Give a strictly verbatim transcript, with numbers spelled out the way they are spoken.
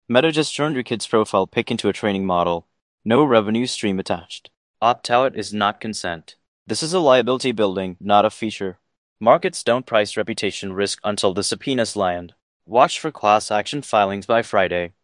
Meta just turned your kid's profile pic into a training model. No revenue stream attached. Opt out is not consent. This is a liability building, not a feature. Markets don't price reputation risk until the subpoenas land. Watch for class action filings by Friday.